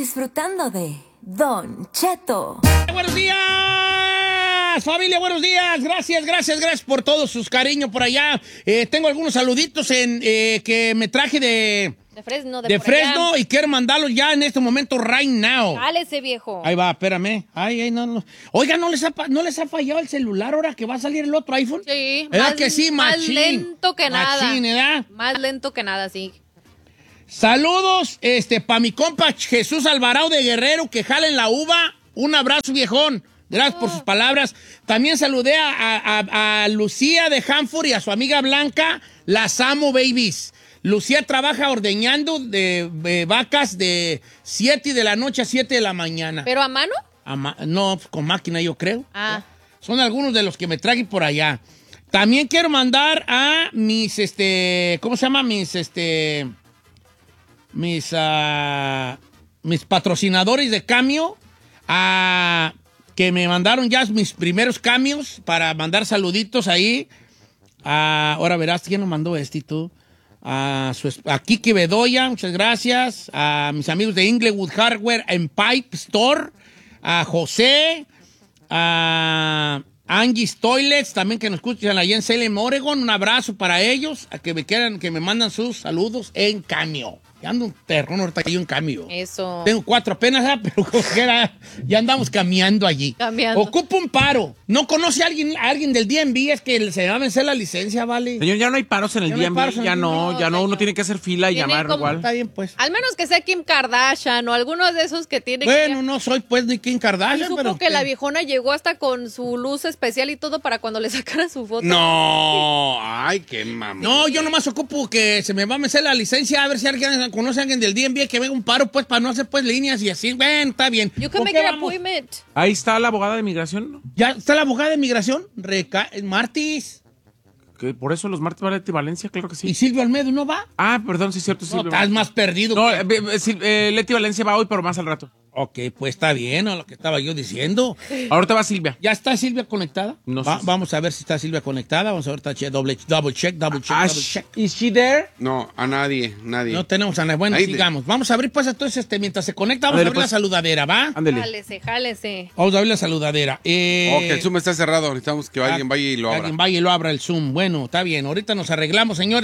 disfrutando de Don Cheto. ¡Buenos días, familia! ¡Buenos días! Gracias por todo sus cariños por allá. Tengo algunos saluditos que me traje de Fresno y quiero mandarlos ya en este momento, right now. Dale ese viejo. Ahí va, espérame. No. Oiga, ¿no les ha fallado el celular ahora que va a salir el otro iPhone? Sí. ¿Verdad que sí, Más machín? lento que nada. Machín, ¿verdad? Más lento que nada, sí. Saludos, pa' mi compa Jesús Alvarado de Guerrero, que jala en la uva. Un abrazo, viejón. Gracias por sus palabras. También saludé a Lucía de Hanford y a su amiga Blanca. Las amo, babies. Lucía trabaja ordeñando de vacas de 7 de la noche a 7 de la mañana. ¿Pero a mano? No, con máquina, yo creo. Ah. Son algunos de los que me traje por allá. También quiero mandar a mis, ¿cómo se llama? Mis patrocinadores de cambio, que me mandaron ya mis primeros cambios para mandar saluditos ahí. Ahora verás quién nos mandó tú. A Kiki Bedoya, muchas gracias. A mis amigos de Inglewood Hardware and Pipe Store. A José. A Angie's Toilets, también que nos escuchan allá en Salem, Oregon. Un abrazo para ellos, a que me mandan sus saludos en cambio. Ya ando un terrón ahorita que hay un cambio. Eso. Tengo 4 apenas, pero como quiera, ya andamos caminando allí. Ocupo un paro. ¿No conoce a alguien del DMV? Es que se va a vencer la licencia, ¿vale? Señor, ya no hay paros en el DMV. Ya no, uno tiene que hacer fila y llamar igual. Está bien, pues. Al menos que sea Kim Kardashian o algunos de esos que tienen Bueno, no soy pues ni Kim Kardashian, supo pero... que la viejona llegó hasta con su luz especial y todo para cuando le sacara su foto. No, ay, qué mami. No, yo nomás ocupo que se me va a vencer la licencia, a ver si alguien conoce a alguien del DMV que venga un paro, pues, para no hacer, pues, líneas y así. Bueno, está bien. You can make an appointment. Ahí está la abogada de migración, ¿no? ¿Ya está la abogada de migración? Martis. Que por eso los martes Valetti Valencia, claro que sí. ¿Y Silvio Almedo no va? Ah, perdón, sí es cierto, No, Silvio. estás más perdido. No, Leti Valencia va hoy, pero más al rato. Ok, pues está bien, ¿no? Lo que estaba yo diciendo. Ahorita va Silvia. ¿Ya está Silvia conectada? No sé. Vamos a ver si está Silvia conectada. Vamos a ver, double check. ¿Is she there? No, a nadie. No tenemos a nadie. Bueno, Ahí sigamos. Vamos a abrir, pues, entonces, mientras se conecta, vamos a abrir la saludadera, ¿va? Ándele. Jálese. Vamos a abrir la saludadera. Que el Zoom está cerrado. Necesitamos que alguien vaya y lo abra. Alguien vaya y lo abra el Zoom. Bueno, está bien. Ahorita nos arreglamos, señores.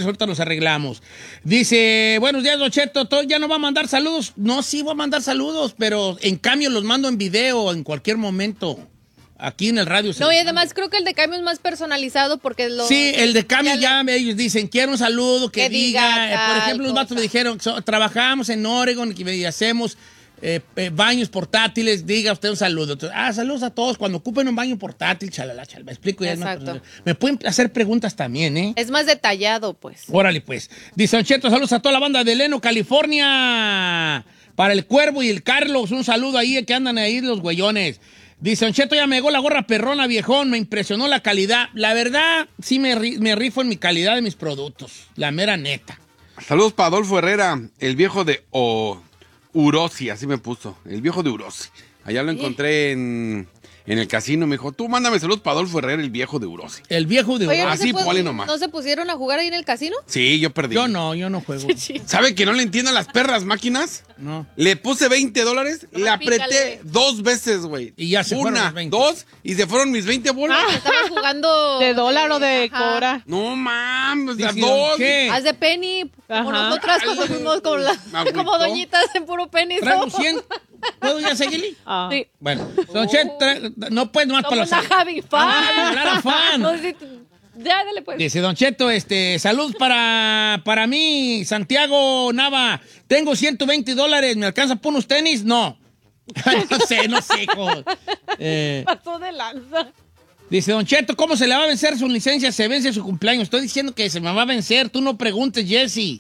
Dice, buenos días, Don Cheto. ¿Ya no va a mandar saludos? No, sí voy a mandar saludos, pero en cambio los mando en video en cualquier momento. Aquí en el radio. No, y además creo que el de cambio es más personalizado porque Sí, el de cambio ya ellos dicen, quiero un saludo que diga. Por ejemplo, los vatos me dijeron, trabajamos en Oregon y hacemos baños portátiles, diga usted un saludo. Entonces, saludos a todos. Cuando ocupen un baño portátil, chalala, me explico. Ya Exacto. Me pueden hacer preguntas también, ¿eh? Es más detallado, pues. Órale, pues. Dice Don Cheto, saludos a toda la banda de Leno, California. Para el Cuervo y el Carlos, un saludo ahí, que andan ahí los güeyones. Dice, Don Cheto, ya me llegó la gorra perrona, viejón, me impresionó la calidad. La verdad, sí me rifo en mi calidad de mis productos, la mera neta. Saludos para Adolfo Herrera, el viejo de Urosi, así me puso, el viejo de Urosi. Allá lo encontré en el casino, me dijo, tú mándame saludos para Adolfo Herrera, el viejo de Urosi. El viejo de Urosi. Oye, Así, ponle nomás. ¿No se pusieron a jugar ahí en el casino? Sí, yo perdí. Yo no juego. ¿Sabe que no le entiendo a las perras máquinas? No. Le puse $20, le apreté pícale. 2 veces, güey. Y ya se fueron los 20. 2, y se fueron mis 20 bolas. Estaban jugando... ¿De dólar o de Ajá. cobra? No mames, las Dijeron, 2. ¿qué? Haz de penny, como Ajá. nosotras cuando fuimos con Me agüitó. como doñitas en puro penny. Traigo 100. ¿Puedo ya seguirle? Ah. Sí. Bueno, Don Cheto, no puedes más para Como los... una Javi fan. Clara fan. No, sí, ya, dale pues. Dice Don Cheto, salud para mí, Santiago Nava. Tengo $120, ¿me alcanza por unos tenis? No. no sé, hijo. Pasó de lanza. Dice Don Cheto, ¿cómo se le va a vencer su licencia? Se vence su cumpleaños. Estoy diciendo que se me va a vencer. Tú no preguntes, Jesse.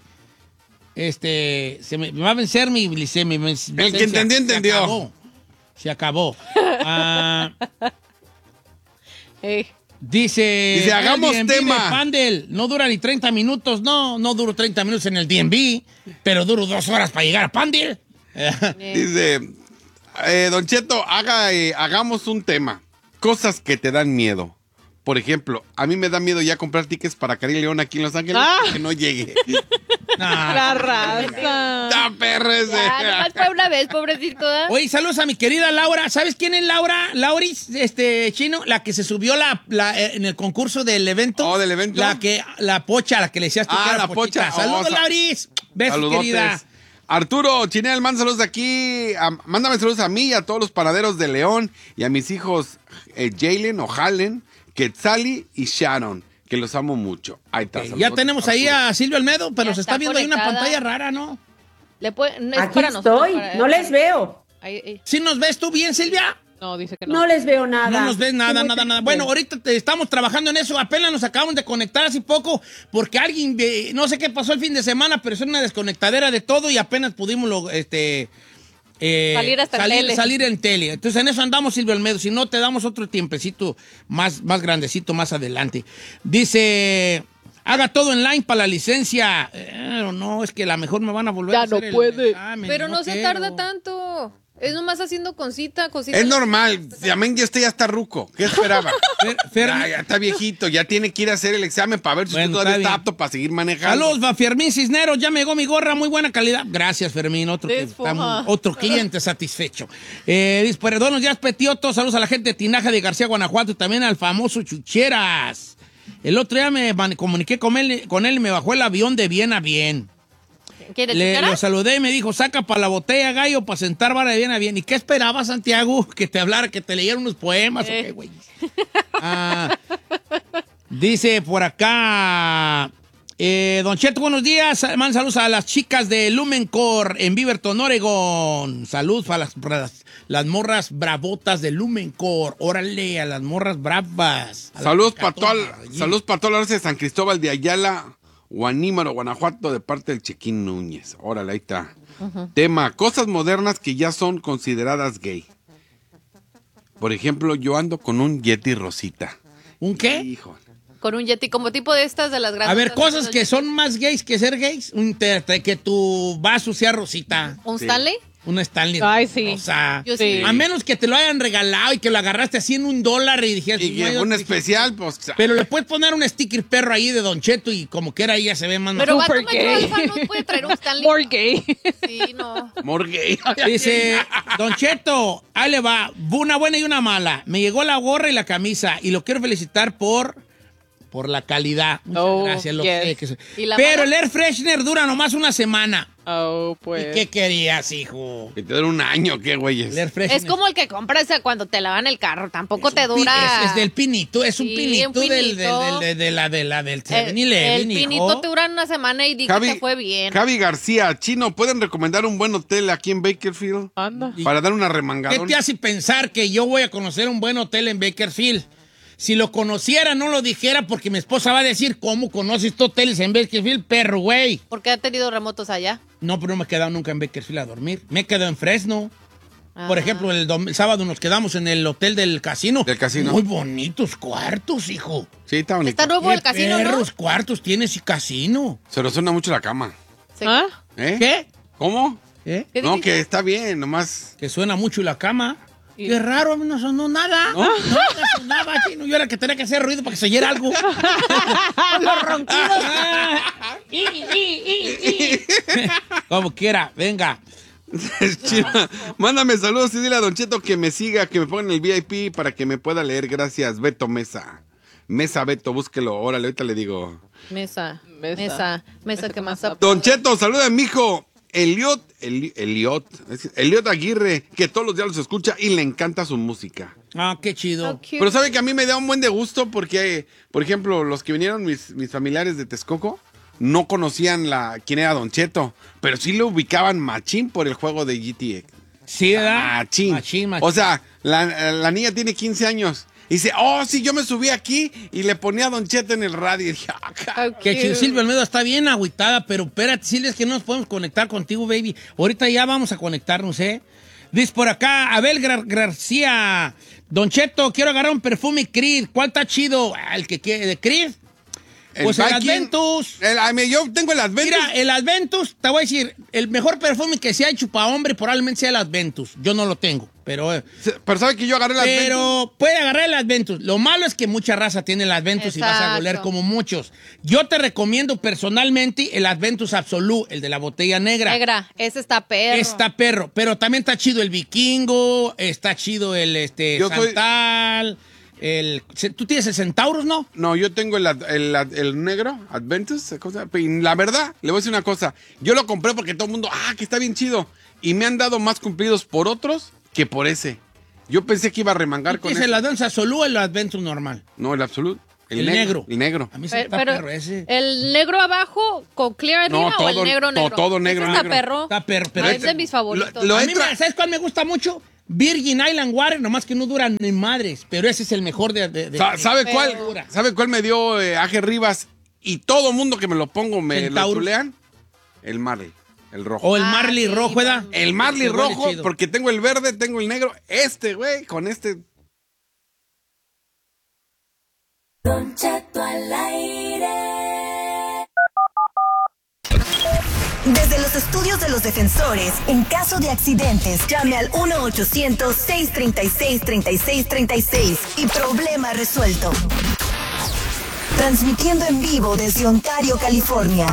Me va a vencer mi licencia. El que entendió. Se acabó. Ey. Dice, hagamos DMV tema. de Pandel, no dura ni 30 minutos. No duro 30 minutos en el DMV, pero duro 2 horas para llegar a Pandel. Dice, Don Cheto, hagamos un tema. Cosas que te dan miedo. Por ejemplo, a mí me da miedo ya comprar tickets para Cari León aquí en Los Ángeles que no llegue. La raza. ¡Ya, perres! Ya, nomás fue una vez, pobrecito. Oye, saludos a mi querida Laura. ¿Sabes quién es Laura? Lauris, Chino, la que se subió en el concurso del evento. Oh, ¿del evento? La pocha, la que le decías tú que era la pochita. pocha. Saludos, Lauris. Besos, Saludotes. querida. Arturo Chinel, manda saludos de aquí. Mándame saludos a mí y a todos los panaderos de León y a mis hijos Jalen o Halen, Quetzali y Sharon, que los amo mucho. Ahí está. Ya saludotes, tenemos ahí Arturo. a Silvio Almedo, pero Ya se está está viendo ahí una conectada. pantalla rara, ¿no? Es Aquí para nosotros, estoy, para- no les veo. Ahí. ¿Sí nos ves tú bien, Silvia? No, dice que no. No les veo nada. No nos ves nada, Estoy muy nada. triste. Bueno, ahorita estamos trabajando en eso. Apenas nos acabamos de conectar hace poco porque alguien, no sé qué pasó el fin de semana, pero es una desconectadera de todo y apenas pudimos Salir hasta en tele. salir en tele. Entonces en eso andamos, Silvio Almedo. Si no, te damos otro tiempecito más grandecito más adelante. Dice, haga todo online para la licencia. Pero no, es que a lo mejor me van a volver Ya a hacer no puede. examen, Pero no se quiero. tarda tanto. Es nomás haciendo cosita. Es normal, también ya está ruco. ¿Qué esperaba? Ya está viejito, ya tiene que ir a hacer el examen para ver si Bueno, usted todavía está está bien. apto para seguir manejando. Saludos, va Fermín Cisneros, ya me llegó mi gorra, muy buena calidad. Gracias, Fermín, otro cliente satisfecho. Dice, perdón, buenos días, Petioto, saludos a la gente de Tinaja de García, Guanajuato, y también al famoso Chucheras. El otro día me comuniqué con él y me bajó el avión de bien a bien. Lo saludé y me dijo, saca para la botella, gallo, para sentar vara de bien a bien. ¿Y qué esperaba, Santiago? ¿Que te hablara, que te leyera unos poemas o qué, güey? Dice por acá, Don Cheto, buenos días. Man, saludos a las chicas de Lumencore en Beaverton, Oregon. Saludos para las morras bravotas de Lumencore. Órale, a las morras bravas. Saludos para toda la raza de San Cristóbal de Ayala, Guanímaro, Guanajuato, de parte del Chequín Núñez. Órale, ahí está. Tema, cosas modernas que ya son consideradas gay. Por ejemplo, yo ando con un Yeti rosita. ¿Un qué? Híjole. Con un Yeti, como tipo de estas de las grandes. A ver, cosas que son más gays que ser gays. Que tu vaso sea rosita. ¿Un Sí. Stanley? Una Stanley. Ay, sí. O sea, Yo sí. a menos que te lo hayan regalado y que lo agarraste así en $1 y dijeras... Y pues, no hay que un otro. especial, pues... Pero le puedes poner un sticker perro ahí de Don Cheto y como que era ahí ya se ve más... Pero Super vato macho gay. alfa no puede traer un Stanley. More gay. Sí, no. Morgay. Dice, Don Cheto, ahí le va, una buena y una mala. Me llegó la gorra y la camisa y lo quiero felicitar por la calidad. Muchas Oh, gracias. Lo yes. sé. ¿Y la Pero mala? el Air Freshener dura nomás una semana. Oh, ¿Y pues. qué querías, hijo? Que te dura un año, ¿qué, El güeyes? Air Freshener. Es como el que compras cuando te lavan el carro. Tampoco te dura. Es del pinito, es un Sí, pinito, un pinito. del El 7-Eleven, hijo. pinito te dura una semana y di que te fue bien. Javi García, Chino, ¿pueden recomendar un buen hotel aquí en Bakersfield? Anda. Para dar una ¿Qué remangadón. te hace pensar que yo voy a conocer un buen hotel en Bakersfield? Si lo conociera, no lo dijera porque mi esposa va a decir, ¿cómo conoces tú hoteles en Bakersfield, perro, güey? Porque ha tenido remotos allá. No, pero no me he quedado nunca en Bakersfield a dormir. Me he quedado en Fresno. Por Ah. ejemplo, el sábado nos quedamos en el hotel del casino. Del casino. Muy bonitos cuartos, hijo. Sí, está bonito. Está nuevo el ¿Qué casino, ¿no? perros cuartos tienes y casino? Se nos suena mucho la cama. Sí. ¿Ah? ¿Eh? ¿Qué? ¿Cómo? ¿Eh? ¿Qué No, dijiste? que está bien, nomás. Que suena mucho la cama. Qué raro, a mí no sonó nada. No, sonaba, chino. Yo era que tenía que hacer ruido para que se oyera algo. Los ronquidos. Como quiera, venga. Chino, mándame saludos y dile a Don Cheto que me siga, que me ponga en el VIP para que me pueda leer. Gracias, Beto Mesa. Mesa Beto, búsquelo. Órale, ahorita le digo. Mesa que más Don Cheto, saluda a mi hijo Eliot Aguirre, que todos los días los escucha y le encanta su música. Ah, qué chido. Pero sabe que a mí me da un buen de gusto porque, por ejemplo, los que vinieron, mis familiares de Texcoco, no conocían quién era Don Cheto, pero sí lo ubicaban machín por el juego de GTA. Sí, ¿verdad? Machín. Machín. O sea, la niña tiene 15 años. Y dice, oh, sí, yo me subí aquí y le ponía a Don Cheto en el radio. Y dije, Que chido. Silvia Almedo está bien agüitada, pero espérate, Silvia, es que no nos podemos conectar contigo, baby. Ahorita ya vamos a conectarnos, ¿eh? Dice por acá, Abel García. Don Cheto, quiero agarrar un perfume Creed. ¿Cuál está chido? El que quiere, ¿de Creed? Pues el Viking, Adventus. yo tengo el Adventus. Mira, el Adventus, te voy a decir, el mejor perfume que se ha hecho para hombre probablemente sea el Adventus. Yo no lo tengo. Pero ¿sabe que yo agarré las Ventus? Pero puede agarrar las Ventus. Lo malo es que mucha raza tiene las Ventus y vas a goler como muchos. Yo te recomiendo personalmente el Adventus Absolute, el de la botella negra. Negra, ese está perro. Está perro, pero también está chido el Vikingo, está chido el Santal, ¿tú tienes el Centaurus, no? No, yo tengo el negro, Adventus, y la verdad, le voy a decir una cosa, yo lo compré porque todo el mundo, que está bien chido, y me han dado más cumplidos por otros que por ese. Yo pensé que iba a remangar con ese. ¿Es el Adventus Absolute o el Adventus normal? No, el Absolute. El negro. El negro. A mí se está perro ese. ¿El negro abajo con clear arriba o el negro negro? Todo negro. Ese está perro. Está perro. Pero es de mis favoritos. A mí, ¿sabes cuál me gusta mucho? Virgin Island Water, nomás que no duran ni madres, pero ese es el mejor ¿Sabe cuál me dio Aje Rivas? Y todo mundo que me lo pongo me lo chulean. El Marley, el rojo. O el Marley rojo, ¿verdad? El Marley rojo, porque tengo el verde, tengo el negro. Güey, con este... Don Cheto al aire. Desde los estudios de los defensores, en caso de accidentes, llame al 1-800-636-3636 y problema resuelto. Transmitiendo en vivo desde Ontario, California.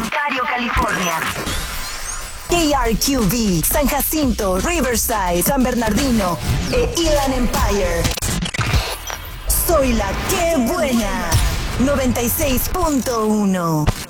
KRQV, San Jacinto, Riverside, San Bernardino e Inland Empire. Soy la que buena. 96.1.